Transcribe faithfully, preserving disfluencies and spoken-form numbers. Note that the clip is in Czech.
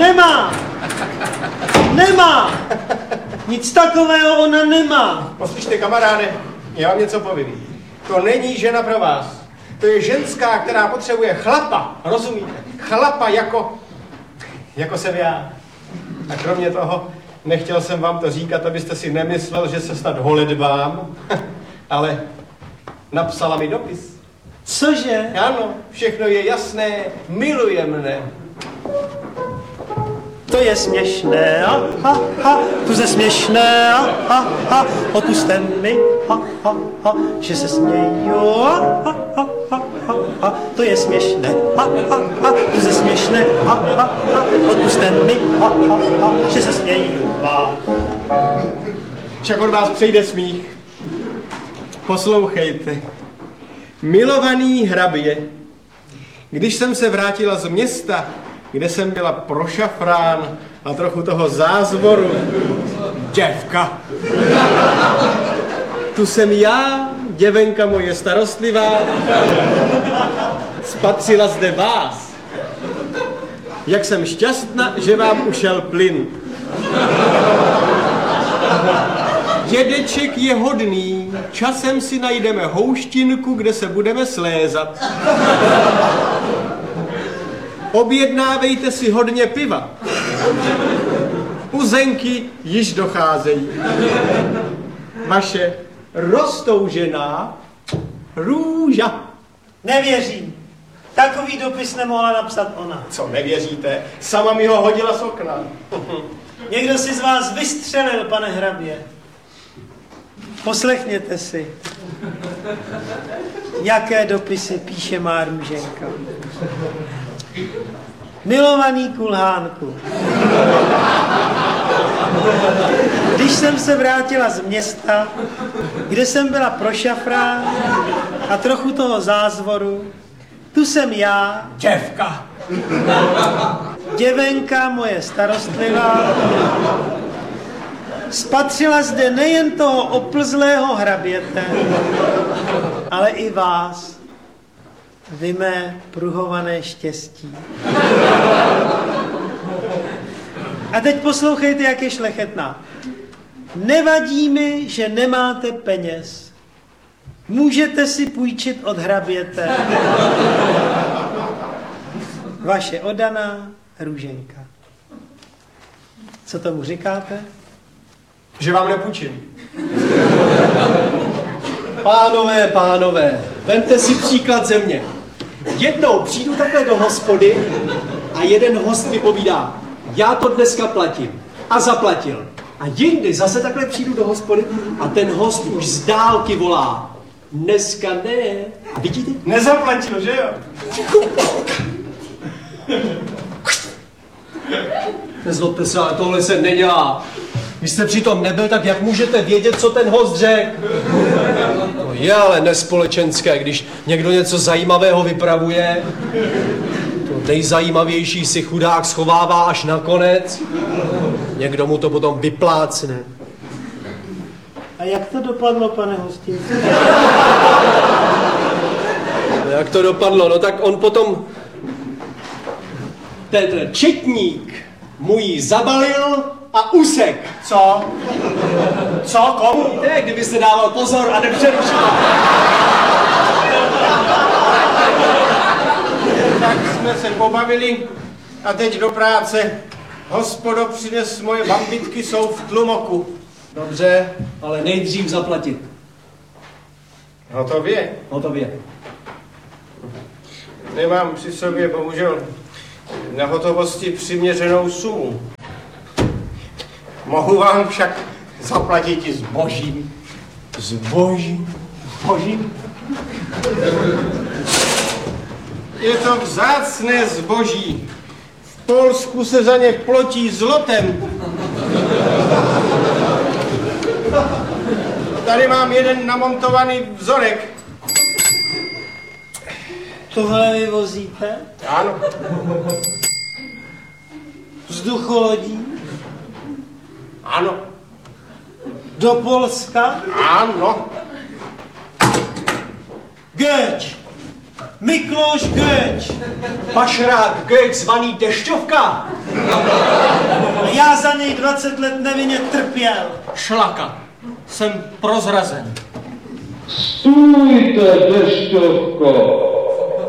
Nemá! Nemá! Nic takového ona nemá. Poslyšte, kamaráde, já vám něco povím. To není žena pro vás. To je ženská, která potřebuje chlapa, rozumíte? Chlapa jako, jako jsem já. A kromě toho, nechtěl jsem vám to říkat, abyste si nemyslel, že se snad holedbám, ale napsala mi dopis. Cože? Ano, všechno je jasné, miluje mne. To je směšné, ha, ha, ha, to je směšné, ha, ha, ha, odpuste mi, ha, ha, ha, že se směju, ha, ha, ha, ha, ha, to je směšné, ha, ha, ha, to je směšné, ha, ha, ha, odpuste mi, ha, ha, ha, že se směju, ha. Však od vás přejde smích. Poslouchejte. Milovaný hrabě, když jsem se vrátila z města, kde jsem byla prošafrán a trochu toho zázvoru, děvka. Tu jsem já, děvenka moje starostlivá, spatřila zde vás. Jak jsem šťastná, že vám ušel plyn. Dědeček je hodný, časem si najdeme houštinku, kde se budeme slézat. Objednávejte si hodně piva. Uzenky již docházejí. Vaše roztoužená Růža. Nevěřím. Takový dopis nemohla napsat ona. Co nevěříte? Sama mi ho hodila z okna. Někdo si z vás vystřelil, pane hrabě. Poslechněte si, jaké dopisy píše má Růženka. Milovaný kulhánku, když jsem se vrátila z města, kde jsem byla prošafrán a trochu toho zázvoru, tu jsem já, Děvka. děvenka moje starostlivá, spatřila zde nejen toho oplzlého hraběte, ale i vás, vy mé pruhované štěstí. A teď poslouchejte, jak je šlechetná. Nevadí mi, že nemáte peněz. Můžete si půjčit od hraběte. Vaše oddaná Růženka. Co tomu říkáte? Že vám nepůjčím. Pánové, pánové, vemte si příklad ze mě. Jednou přijdu takhle do hospody a jeden host mi povídá, já to dneska platím. A zaplatil. A jindy zase takhle přijdu do hospody a ten host už z dálky volá, dneska ne. A vidíte? Nezaplatil, že jo? Nezlobte se, ale tohle se nedělá. Když jste přitom nebyl, tak jak můžete vědět, co ten host řekl? No je ale nespolečenské, když někdo něco zajímavého vypravuje. To nejzajímavější si chudák schovává až na konec. Někdo mu to potom vyplácne. A jak to dopadlo, pane hostinci? No jak to dopadlo? No tak on potom... Ten četník mu ji zabalil a usek. Co? Co? Komu? Ne, kdybyste dával pozor a nepřerušil. Tak jsme se pobavili a teď do práce. Hospodo, přines moje bambitky, jsou v tlumoku. Dobře, ale nejdřív zaplatit. Hotově? Hotově. Nemám při sobě, bohužel, na hotovosti přiměřenou sumu. Mohu vám však zaplatit i zbožím. Zboží. Zbožím? Je to vzácné zboží. V Polsku se za ně plotí zlotem. Tady mám jeden namontovaný vzorek. Tohle vy vozíte? Ano. Vzducholodí? Ano. Do Polska? Ano. Geč! Mikloš Göč. Pašrák Göč zvaný Dešťovka. A já za něj dvacet let nevinně trpěl. Šlaka. Jsem prozrazen. Stůjte, Dešťovko!